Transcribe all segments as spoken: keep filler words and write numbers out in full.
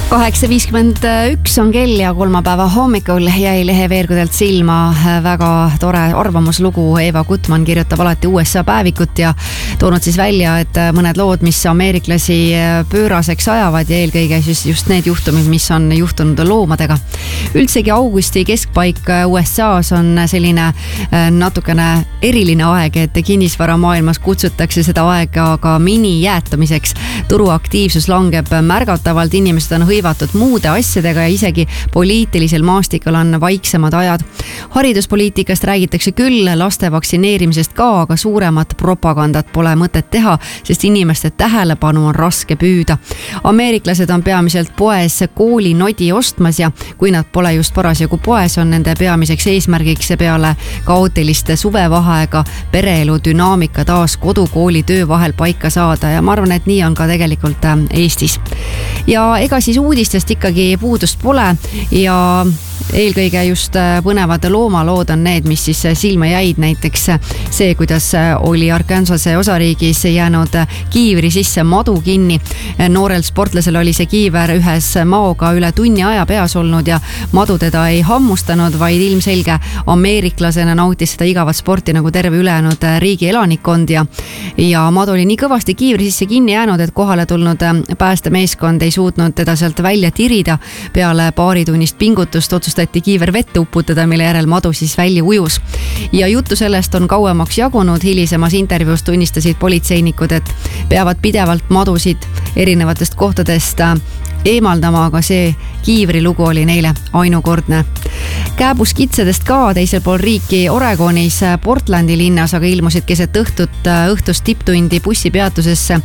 kaheksa viiskümmend üks on kell ja kolmapäeva hommikul jäi leheveergudelt silma väga tore arvamuslugu. Eva Gutmann kirjutab alati U S A päevikut ja toonud siis välja, et mõned lood, mis ameeriklasi pööraseks ajavad ja eelkõige just, just need juhtumid, mis on juhtunud loomadega. Üldsegi augusti keskpaik U S A's on selline natukene eriline aeg, et kinnisvaramaailmas kutsutakse seda aega ka minijäätamiseks. Turuaktiivsus langeb märgatavalt, inimesed on hõivatud muude asjadega ja isegi poliitilisel maastikul on vaiksemad ajad. Hariduspoliitikast räägitakse küll, laste vaktsineerimisest ka, aga suuremat propagandat pole mõtet teha, sest inimeste tähelepanu on raske püüda. Ameeriklased on peamiselt poes koolinodi ostmas ja kui nad pole just parasjagu poes, on nende peamiseks eesmärgiks peale kaootiliste suvevaheega pereelu dünaamika taas kodukooli töö vahel paika saada ja ma arvan, et nii on ka tegelikult Eestis. Ja ega siis uudistest ikkagi puudust pole ja eelkõige just põnevad loomalood on need, mis siis silma jäid. Näiteks see, kuidas oli Arkansase osariigis jäänud kiivri sisse madu kinni. Noorel sportlasel oli see kiiver ühes maoga üle tunni aja peas olnud ja madu teda ei hammustanud, vaid ilmselge ameeriklasena nautis seda igavat sporti nagu terve ülejäänud riigi elanikkond ja, ja madu oli nii kõvasti kiivri sisse kinni jäänud, et kohale tulnud päästemeeskond ei suutnud teda sealt välja tirida. Peale paari tunnist pingutust otsustati kiiver vette uputada, mille järel madu siis välja ujus. Ja juttu sellest on kauemaks jagunud. Hilisemas intervjuus tunnistasid politseinikud, et peavad pidevalt madusid erinevatest kohtadest eemaldama, aga see kiivri lugu oli neile ainukordne. Kääbuskitsedest ka teisel pool riiki Oregonis Portlandi linnas, aga ilmusid keset õhtut, õhtust tipptundi bussipeatusesse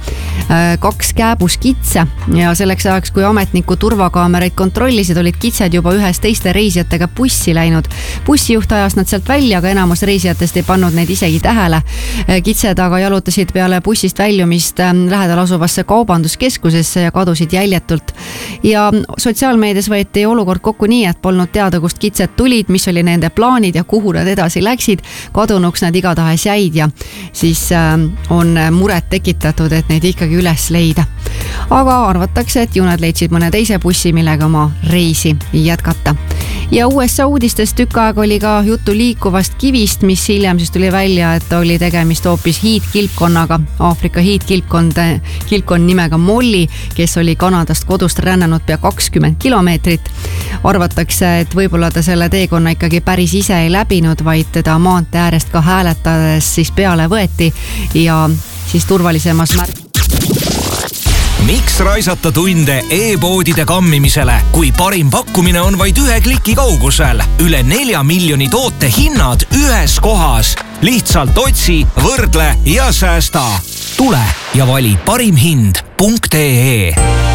kaks kääbuskitse ja selleks ajaks, kui ametniku turvakaameraid kontrollisid, olid kitsed juba ühes teiste reisijatega bussi läinud. Bussijuht ajas nad sealt välja, aga enamus reisijatest ei pannud neid isegi tähele. Kitsed aga jalutasid peale bussist väljumist lähedal asuvasse kaubanduskeskusesse ja kadusid jäljetult. Ja sotsiaalmeedias võeti olukord kokku nii, et polnud teada, kust kitsed tulid, mis oli nende plaanid ja kuhu nad edasi läksid. Kadunuks nad igatahes jäid ja siis on muret tekitatud, et neid ikkagi üles leida. Aga arvatakse, et ju nad leidsid mõne teise bussi, millega oma reisi jätkata. Ja U S A uudistest tükk aeg oli ka juttu liikuvast kivist, mis hiljem siis tuli välja, et oli tegemist hoopis hiidkilpkonnaga. Aafrika hiidkilpkond, kilpkond nimega Molly, kes oli Kanadast kodust rännanud pea kakskümmend kilomeetrit. Arvatakse, et võib-olla ta selle teekonna ikkagi päris ise ei läbinud, vaid teda maantee äärest ka hääletades siis peale võeti ja siis turvalisemas märk. Miks raisata tunde e-poodide kammimisele, kui parim pakkumine on vaid ühe kliki kaugusel? Üle nelja miljoni toote hinnad ühes kohas. Lihtsalt otsi, võrdle ja säästa. Tule ja vali parimhind punkt ee.